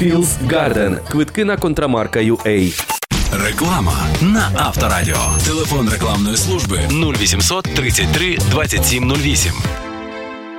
Feels Garden. Квитки на Контрамарка.ua. Реклама на Авторадіо. Телефон рекламної служби 0800 33 27 08.